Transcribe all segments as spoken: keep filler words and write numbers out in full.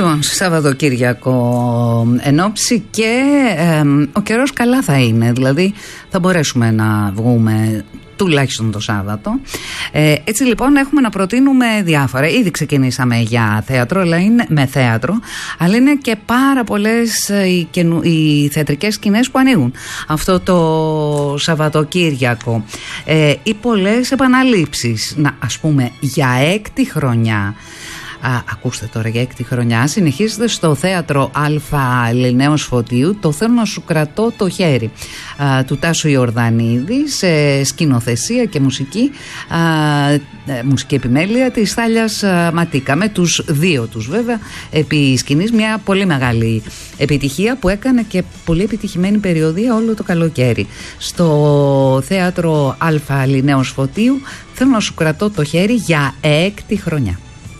Λοιπόν, Σαββατοκύριακο ενόψει και ε, ο καιρός καλά θα είναι, δηλαδή θα μπορέσουμε να βγούμε τουλάχιστον το Σάββατο. Ε, έτσι λοιπόν έχουμε να προτείνουμε διάφορα. Ήδη ξεκινήσαμε για θέατρο, αλλά είναι με θέατρο, αλλά είναι και πάρα πολλές οι, καινου, οι θεατρικές σκηνές που ανοίγουν αυτό το Σαββατοκύριακο. Ε, ή πολλές επαναλήψεις. Να, ας πούμε, για έκτη χρονιά. Α, ακούστε τώρα, για έκτη χρονιά συνεχίζεται στο θέατρο Α Λινέως Φωτίου το «Θέλω να σου κρατώ το χέρι» α, του Τάσου Ιορδανίδη, σε σκηνοθεσία και μουσική, α, μουσική επιμέλεια της Θάλιας Ματίκα, με τους δύο τους βέβαια επί σκηνής. Μια πολύ μεγάλη επιτυχία που έκανε και πολύ επιτυχημένη περιοδία όλο το καλοκαίρι. Στο θέατρο Α Λινέως Φωτίου «Θέλω να σου κρατώ το χέρι» για έκτη χρονιά.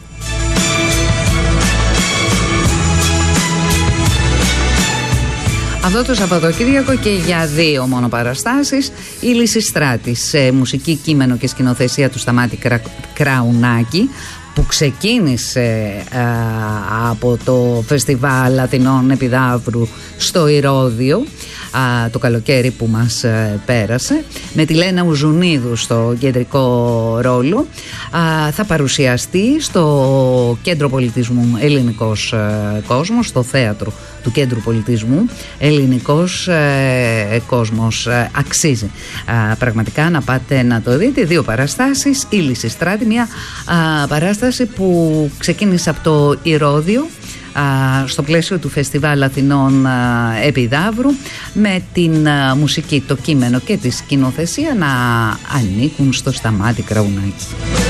Αυτό το Σαββατοκύριακο και για δύο μόνο παραστάσεις, η Λυσιστράτη σε μουσική, κείμενο και σκηνοθεσία του Σταμάτη Κρα... Κραουνάκη, που ξεκίνησε α, από το Φεστιβάλ Αθηνών Επιδαύρου στο Ηρώδειο α, το καλοκαίρι που μας α, πέρασε, με τη Λένα Ουζουνίδου στο κεντρικό ρόλο. Α, θα παρουσιαστεί στο Κέντρο Πολιτισμού Ελληνικός α, Κόσμος, στο θέατρο του Κέντρου Πολιτισμού Ελληνικός ε, Κόσμος. Ε, αξίζει α, πραγματικά να πάτε να το δείτε. Δύο παραστάσεις, η Λυσιστράτη, μια α, παράσταση που ξεκίνησε από το Ηρώδειο α, στο πλαίσιο του Φεστιβάλ Αθηνών α, Επιδαύρου, με την α, μουσική, το κείμενο και τη σκηνοθεσία να ανήκουν στο Σταμάτη Κραουνάκη.